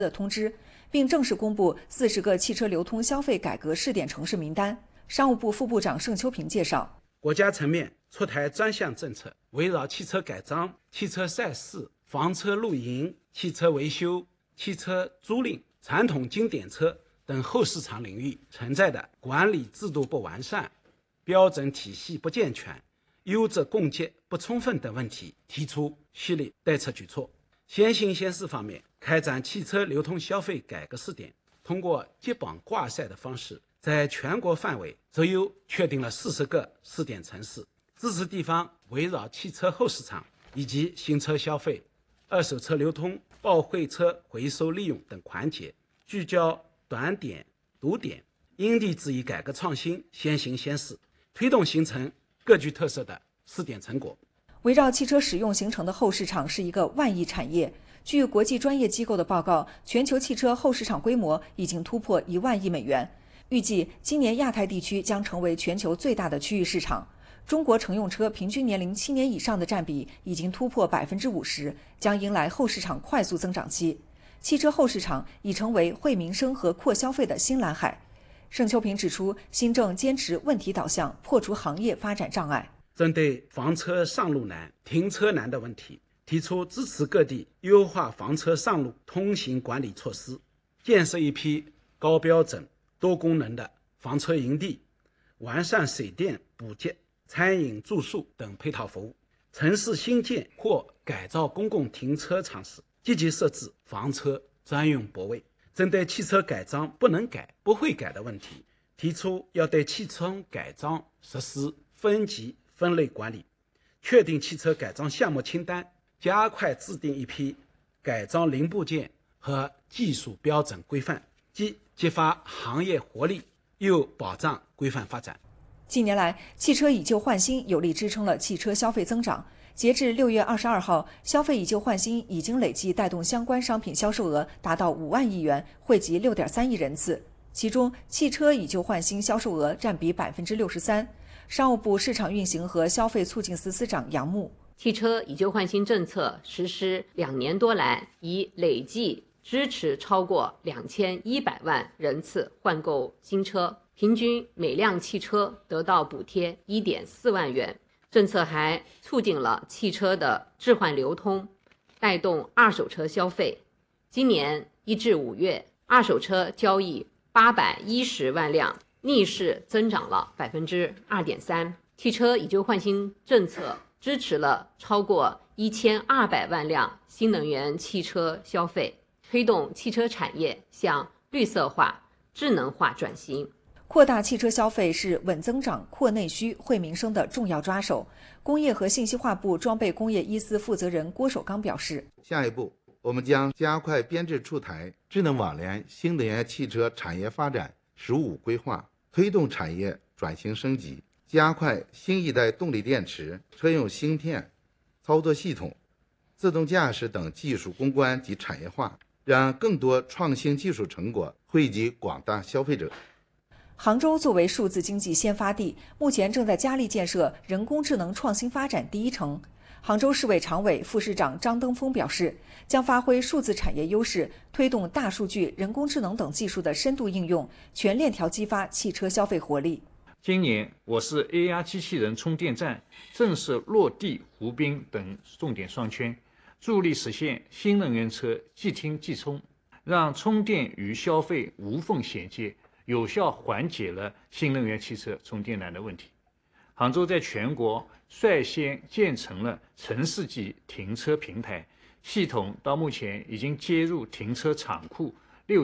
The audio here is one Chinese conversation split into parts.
的通知，并正式公布40个汽车流通消费改革试点城市名单。商务部副部长盛秋平介绍， 国家层面出台专项政策，围绕汽车改装、汽车赛事、房车露营、汽车维修、汽车租赁、传统经典车等后市场领域存在的管理制度不完善、标准体系不健全、优质供给不充分等问题，提出系列对策举措。先行先试方面，开展汽车流通消费改革试点，通过接榜挂赛的方式，在全国范围择优确定了40个试点城市，支持地方围绕汽车后市场以及新车消费、二手车流通、报废车回收利用等环节，聚焦短点、堵点，因地制宜改革创新，先行先试，推动形成各具特色的试点成果。 围绕汽车使用形成的后市场是一个万亿产业。据国际专业机构的报告，全球汽车后市场规模已经突破1万亿美元。预计今年亚太地区将成为全球最大的区域市场。中国乘用车平均年龄7年以上的占比已经突破50%，将迎来后市场快速增长期。汽车后市场已成为惠民生和扩消费的新蓝海。盛秋平指出，新政坚持问题导向，破除行业发展障碍。 针对房车上路难、停车难的问题，提出支持各地优化房车上路通行管理措施，建设一批高标准、多功能的房车营地，完善水电、补给、餐饮、住宿等配套服务。城市新建或改造公共停车场时，积极设置房车专用泊位。针对汽车改装不能改、不会改的问题，提出要对汽车改装实施分级分类管理，确定汽车改装项目清单，加快制定一批改装零部件和技术标准规范，既激发行业活力，又保障规范发展。 近年来，汽车以旧换新有力支撑了汽车消费增长。截至6月22号，消费以旧换新已经累计带动相关商品销售额达到5万亿元，惠及6.3亿人次。其中，汽车以旧换新销售额占比63%。商务部市场运行和消费促进司司长杨牧， 汽车以旧换新政策实施2年多来，已累计支持超过2100万人次换购新车，平均每辆汽车得到补贴1.4万元。政策还促进了汽车的置换流通，带动二手车消费。今年1至5月，二手车交易810万辆，逆势增长了2.3%。汽车以旧换新政策支持了超过1200万辆新能源汽车消费，推动汽车产业向绿色化、智能化转型。 扩大汽车消费是稳增长、扩内需、惠民生的重要抓手。工业和信息化部装备工业一司负责人郭守刚表示， 下一步我们将加快编制出台智能网联新能源汽车产业发展15规划，推动产业转型升级，加快新一代动力电池、车用芯片、操作系统、自动驾驶等技术攻关及产业化，让更多创新技术成果惠及广大消费者。 杭州作为数字经济先发地，目前正在加力建设人工智能创新发展第一城。杭州市委常委、副市长张登峰表示，将发挥数字产业优势，推动大数据、人工智能等技术的深度应用，全链条激发汽车消费活力。 今年，我市 AR 机器人充电站正式落地湖滨等重点商圈，助力实现新能源车即听即充，让充电与消费无缝衔接，有效缓解了新能源汽车充电难的问题。杭州在全国率先建成了城市级停车平台，系统到目前已经接入停车场库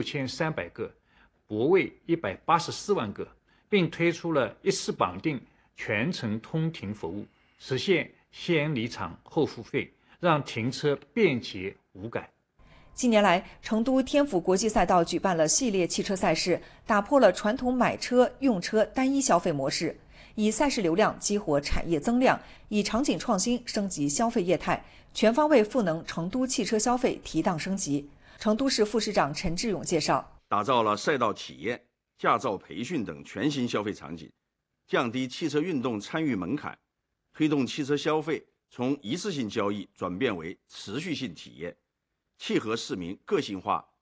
6300个，泊位184万个，并推出了一次绑定全程通停服务，实现先离场后付费，让停车便捷无感。 近年来，成都天府国际赛道举办了系列汽车赛事，打破了传统买车、用车单一消费模式，以赛事流量激活产业增量，以场景创新升级消费业态，全方位赋能成都汽车消费提档升级。成都市副市长陈志勇介绍， 打造了赛道体验、驾照培训等全新消费场景，降低汽车运动参与门槛，推动汽车消费从一次性交易转变为持续性体验，契合市民个性化